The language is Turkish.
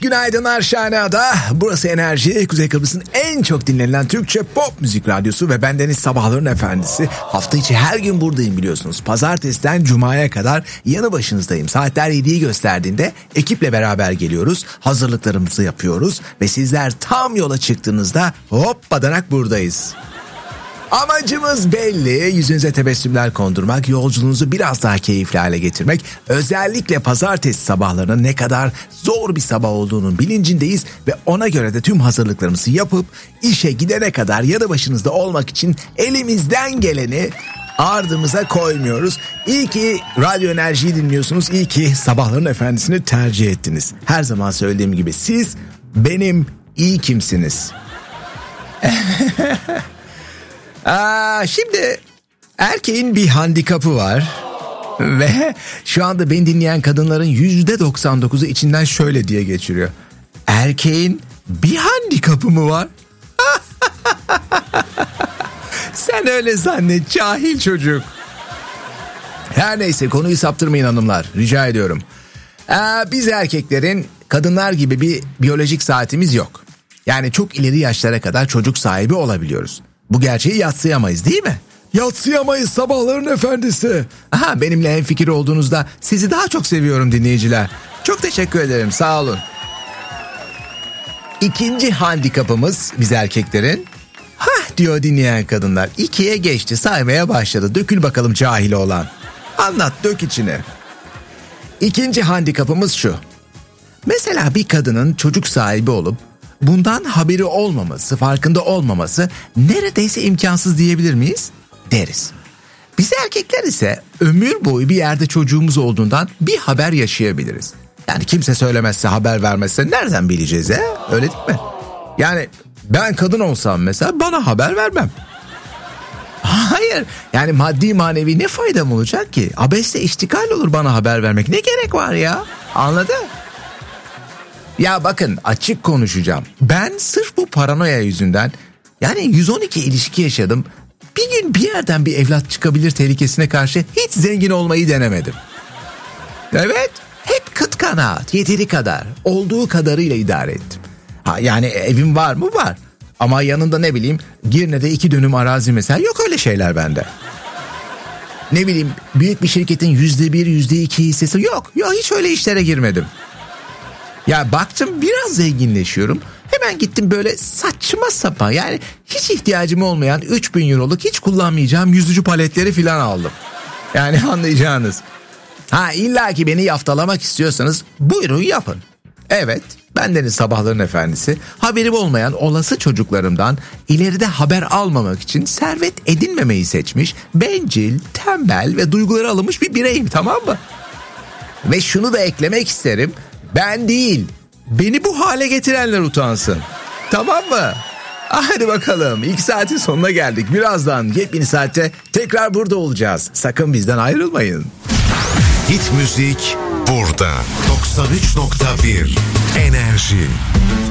günaydınlar Şahaneada. Burası Enerji, Kuzey Kıbrıs'ın en çok dinlenilen Türkçe pop müzik radyosu ve bendeniz sabahların efendisi. Hafta içi her gün buradayım biliyorsunuz. Pazartesiden Cuma'ya kadar yanı başınızdayım. Saatler 7'yi gösterdiğinde ekiple beraber geliyoruz. Hazırlıklarımızı yapıyoruz ve sizler tam yola çıktığınızda hoppadanak buradayız. Amacımız belli, yüzünüze tebessümler kondurmak, yolculuğunuzu biraz daha keyifli hale getirmek. Özellikle pazartesi sabahlarının ne kadar zor bir sabah olduğunun bilincindeyiz ve ona göre de tüm hazırlıklarımızı yapıp işe gidene kadar yanı başınızda olmak için elimizden geleni ardımıza koymuyoruz. İyi ki Radyo Enerji'yi dinliyorsunuz, iyi ki sabahların efendisini tercih ettiniz. Her zaman söylediğim gibi siz benim iyi kimsiniz. Şimdi erkeğin bir handikapı var ve şu anda beni dinleyen kadınların %99'u içinden şöyle diye geçiriyor. Erkeğin bir handikapı mı var? Sen öyle zannet cahil çocuk. Her neyse, konuyu saptırmayın hanımlar, rica ediyorum. Biz erkeklerin kadınlar gibi bir biyolojik saatimiz yok. Yani çok ileri yaşlara kadar çocuk sahibi olabiliyoruz. Bu gerçeği yadsıyamayız değil mi? Yadsıyamayız sabahların efendisi. Aha, benimle hemfikir olduğunuzda sizi daha çok seviyorum dinleyiciler. Çok teşekkür ederim, sağ olun. İkinci handikapımız biz erkeklerin. Diyor dinleyen kadınlar. 2'ye geçti, saymaya başladı. Dökül bakalım cahili olan. Anlat, dök içine. İkinci handikapımız şu. Mesela bir kadının çocuk sahibi olup bundan haberi olmaması, farkında olmaması neredeyse imkansız diyebilir miyiz? Deriz. Biz erkekler ise ömür boyu bir yerde çocuğumuz olduğundan bir haber yaşayabiliriz. Yani kimse söylemezse, haber vermezse nereden bileceğiz ya? Öyle değil mi? Yani ben kadın olsam mesela bana haber vermem. Hayır, yani maddi manevi ne faydam olacak ki? Abesle iştikal olur bana haber vermek. Ne gerek var ya? Anladın? Ya bakın, açık konuşacağım. Ben sırf bu paranoya yüzünden yani 112 ilişki yaşadım. Bir gün bir yerden bir evlat çıkabilir tehlikesine karşı hiç zengin olmayı denemedim. Evet, hep kıt kanaat, yeteri kadar, olduğu kadarıyla idare ettim. Yani evim var mı? Var. Ama yanında ne bileyim Girne'de 2 dönüm arazi mesela, yok öyle şeyler bende. Ne bileyim büyük bir şirketin %1, %2 hissesi yok. Hiç öyle işlere girmedim. Ya baktım biraz zenginleşiyorum. Hemen gittim böyle saçma sapan, yani hiç ihtiyacım olmayan 3.000 euroluk hiç kullanmayacağım yüzücü paletleri filan aldım. Yani anlayacağınız. İlla ki beni yaftalamak istiyorsanız buyurun yapın. Evet, bendeniz sabahların efendisi, haberim olmayan olası çocuklarımdan ileride haber almamak için servet edinmemeyi seçmiş, bencil, tembel ve duyguları alınmış bir bireyim, tamam mı? Ve şunu da eklemek isterim. Ben değil, beni bu hale getirenler utansın. Tamam mı? Hadi bakalım, ilk saatin sonuna geldik. Birazdan yepyeni saatte tekrar burada olacağız. Sakın bizden ayrılmayın. Hit müzik burada. 93.1 Enerji.